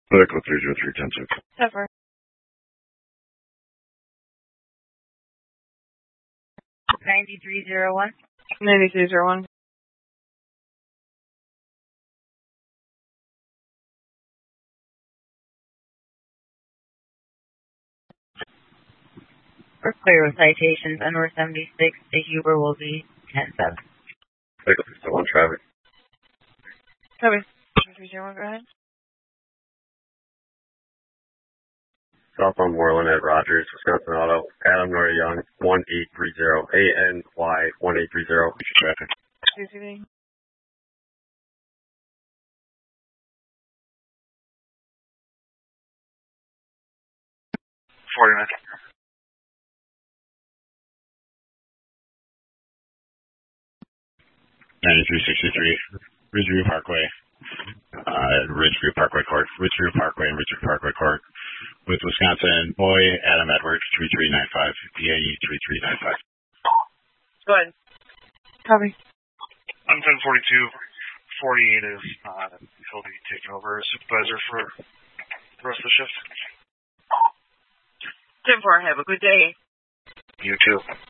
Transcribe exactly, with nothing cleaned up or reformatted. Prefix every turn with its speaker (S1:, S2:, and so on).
S1: Medical three zero three ten six.
S2: Cover.
S3: ninety-three zero one.
S2: ninety-three zero one.
S3: For clear with citations, N R seventy-six to Huber will be ten seven.
S1: Medical three zero one traffic.
S2: Cover. three zero one, go ahead.
S1: Southbound Moreland at Rogers, Wisconsin Auto. Adam Nora Young, one eight three zero. A N Y one eight three zero. Traffic.
S2: C C D.
S4: forty minutes.
S1: ninety-three sixty-three. Ridgeview Parkway. Uh, Ridgeview Parkway Court. Ridgeview Parkway and Ridgeview Parkway Court. With Wisconsin Boy, Adam Edwards, three three nine five. B A E three three nine five.
S2: Go ahead. Copy.
S4: I'm ten forty-two. forty-eight is, uh, he'll be taking over as supervisor for the rest of the shift.
S2: ten four, have a good day.
S4: You too.